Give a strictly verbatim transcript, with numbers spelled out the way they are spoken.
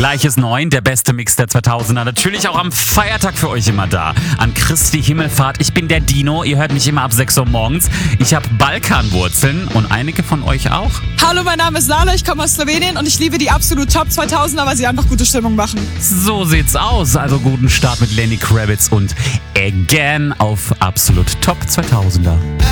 Gleiches neun, der beste Mix der zweitausender. Natürlich auch am Feiertag für euch immer da. An Christi Himmelfahrt. Ich bin der Dino. Ihr hört mich immer ab sechs Uhr morgens. Ich habe Balkanwurzeln und einige von euch auch. Hallo, mein Name ist Lala. Ich komme aus Slowenien und ich liebe die absolut Top zweitausender, weil sie einfach gute Stimmung machen. So sieht's aus. Also guten Start mit Lenny Kravitz und Again auf absolut Top zweitausender.